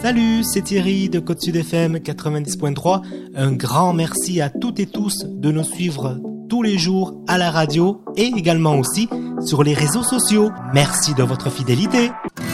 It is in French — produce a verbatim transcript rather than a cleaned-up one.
Salut, c'est Thierry de Côte Sud F M quatre-vingt-dix point trois. Un grand merci à toutes et tous de nous suivre tous les jours à la radio et également aussi sur les réseaux sociaux. Merci de votre fidélité.